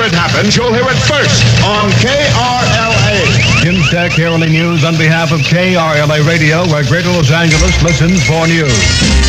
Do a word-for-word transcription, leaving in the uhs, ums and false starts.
Whenever it happens, you'll hear it first on K R L A. Jim Stack, K R L A News on behalf of K R L A Radio, where Greater Los Angeles listens for news.